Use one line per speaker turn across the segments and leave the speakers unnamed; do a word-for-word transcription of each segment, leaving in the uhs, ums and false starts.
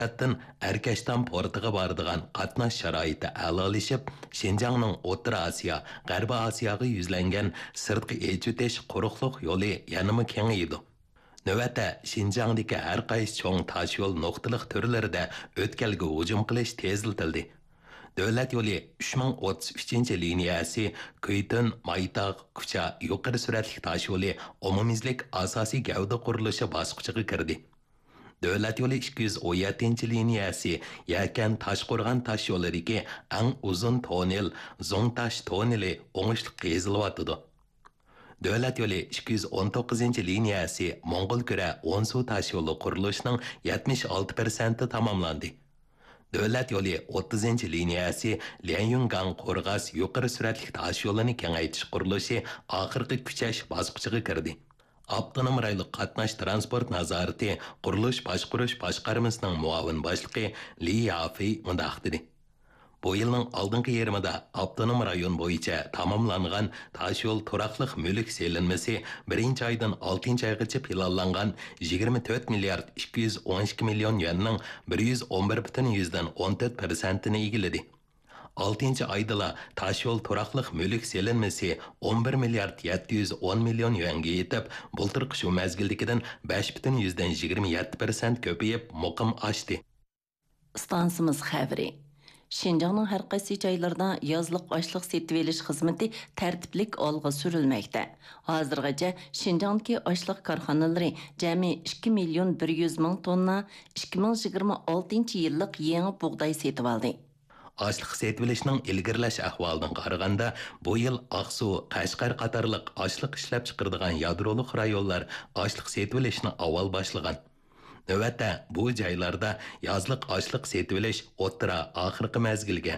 Әттін әркәштан портыға бардыған қатнаш шарайты әлалышып, Шинжаңның Отыр Асия, Ғарбы Асияғы yüzләнген сыртқы ечутеш құруқлық yolu yanımı kengiydi. Növətə Шинжаңдагы hər qaysı çoğ taş yol nöqtəlıq türlərində ötkəlgə hücum qilish teziltildi. Dövlət yolu uch ming o'ttiz uchinchi liniyasi Kuytun, Maytaq, Kucha yuqori sürətli taş yolu umumizlik asosiy gavda qurilishi bosqichiga kirdi. Dövlət yolu ikki yuz o'n yettinchi liniyasi Yakan Toshqo'rg'on tash yo'lidagi eng uzun tonel Zongtash toneli o'ngishli qazilyotdi. Dövlət yolu ikki yuz o'n to'qqizinchi liniyasi Mo'ng'ulkura O'nsu tash yo'li qurilishining yetmish olti prosenti tamomlandi. Dövlət yolu o'ttizinchi liniyasi Lianyungang Qo'rg'as yuqori suratli tash yo'lini kengaytirish qurilishi oxirgi kuchash bosqichiga kirdi. Avtonom raylik qatnash transport nazorati qurilish boshqarish boshqarmasining muavin boshlig'i Li Yafi mundaq dedi. Bu yilning oldingi yarmida avtonom rayon bo'yicha tamomlangan tash yo'l turaqliq mulk selinmasi birinchi oydan oltinchi oygacha planlangan yigirma to'rt milliard ikki yuz o'n ikki million yuanning bir yuz o'n bir butun o'n to'rt prosentini egalladi. oltinchi oydala tash yo'l turaqliq mulk selinmasi o'n bir milliard yetti yuz o'n million yuanga yetib, bultirqi shu mezgildagidan besh butun yigirma yetti prosent ko'payib, muqim oshdi.
Stansimiz xabari. Шинжаңның hər qaysı joylarida yazlıq açlıq setib elish xizmati tərtiblik olg'a surilmoqda. Hozirgacha Шинжаңdagi açlıq korxonalari jami ikki million bir yuz ming tonna ikki ming yigirma oltinchi yillik yangi bug'doy setib oldi.
Açlıq setilishning ilgirlash ahvolidan qaraganda, bu yil Aqsu, Qashqar qatorliq açlıq ishlab chiqaradigan yadroliq rayonlar açlıq setilishni avval boshlagan. Növətdə bu joylarda yazlıq açlıq setilish o'ttira oxirgi mezgilga,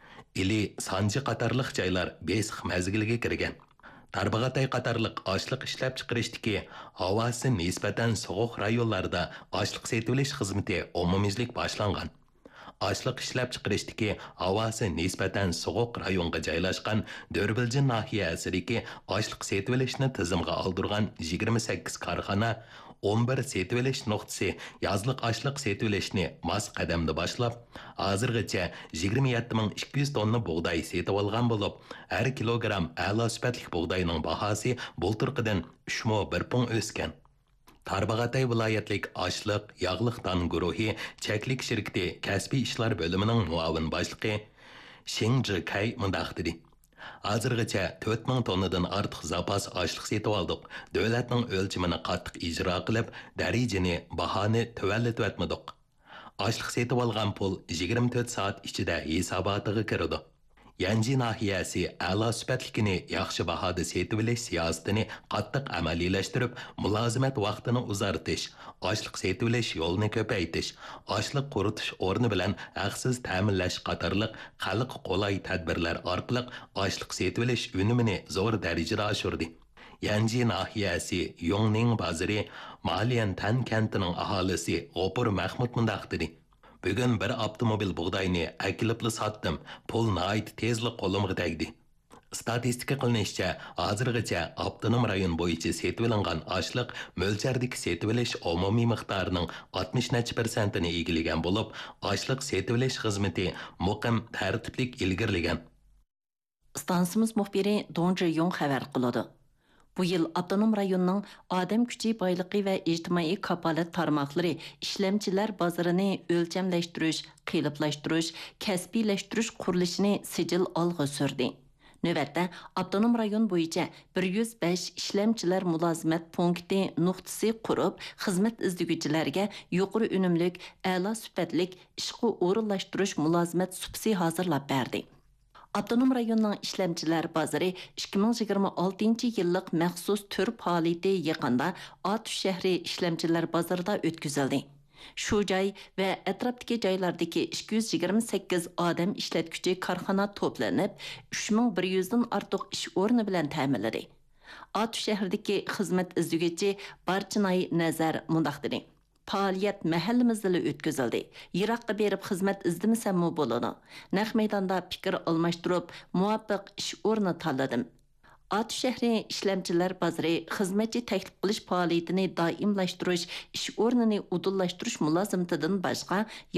ili Sanji qatorliq joylar besiq mezgilga kirgan. Tarbag'atay qatorliq açlıq ishlab chiqarishdagi havosi nisbatan sovuq rayonlarda açlıq setilish xizmati umumiylik boshlangan. Açlıq ishlab chiqarishdagi havosi nisbatan sovuq rayonga joylashgan Dörbilji nahiyasidagi açlıq setilishni tizimga oldirgan yigirma sakkiz korxona o'n bir setilish nuqtasi yazliq açlıq setilishni mos qadamda boshlab, hozirgacha yigirma yetti ming ikki yuz tonna bug'doy setib olgan bo'lib, har kilogramm a'lo sifatli bug'doyning bahosi bultirqidan uch mo bir pun o'sgan. Tarbag'atay viloyatlik açlıq, yog'liq don guruhi cheklik shirkati kasbiy ishlar bo'limining muavin boshlig'i Shing Zhikay mundaq dedi. Hozirgacha to'rt ming tonnadan ortiq zapas açlıq setib oldik. Davlatning o'lchimini qattiq ijro qilib, darajani, bahoni tuvallatib o'tmadik. Açlıq setib olgan pul yigirma to'rt soat ichida hisobotiga kiradi. Yanji nahiyasi a'lo sifatlikini yaxshi bahoda setib olish siyosatini qattiq amaliyalashtirib, mulozimat vaqtini uzartish, açlıq setib olish yo'lini ko'paytirish, açlıq quritish o'rni bilan haqsiz ta'minlash qatorliq xalq qulay tadbirlar orqali açlıq setib olish unumini zo'r darajada oshirdi. Yanji nahiyasi Yongning bozori Malian Tan kentining aholisi G'opur Mahmud mundaq dedi. Bugun bir avtomobil bug'doyni akilibli sotdim. Pul nayt tezlik qo'limga tegdi. Statistika qilinishicha, hozirgacha avtonom rayon bo'yicha setib olingan açlıq mo'ljardagi setib olish umumiy miqdorining oltmish prosentini egallagan bo'lib, açlıq setib olish xizmati muqim tartiblik ilgirlagan.
Stansimiz muxbiri Donji Yong xabar qiladi. Bu yil avtonom rayonning odam kuchi boyligi va ijtimoiy kapolat tarmoqlari ishlamchilar bozorini o'lchamlashtirish, qiyinlashtirish, kasbiylashtirish qurilishini sijil olg'a surdi. Növətdə avtonom rayon bo'yicha bir yuz besh ishlamchilar mulozimat punkti nuqtasi qurib, xizmat izlaguvchilarga yuqori unumlik, a'lo sifatlik ishga o'rinlashtirish mulozimat supsi hozirlab berdi. Avtonom rayonning ishlamchilar bozori ikki ming yigirma oltinchi yillik maxsus tur faoliyati yaqinda Atush shahri ishlamchilar bozorida o'tkazildi. Shu joy va atrofdagi joylardagi ikki yuz yigirma sakkiz odam ishlatuvchi korxona to'planib, uch ming bir yuz dan ortiq ish o'rni bilan ta'minladi. Atush shahridagi xizmat izlaguvchi Barchinay Nazar mundaq dedi. Faaliyat mahallimizda o'tkazildi. Yiroqqa berib xizmat izdimisam bo'ladi. Naq maydonda fikr almashtirib, muvofiq ish o'rni tanladim. Atu shahri ishlamchilar bozori xizmatchi taklif qilish faoliyatini doimlashtirish, ish o'rnini udullashtirish mulozimatidan boshqa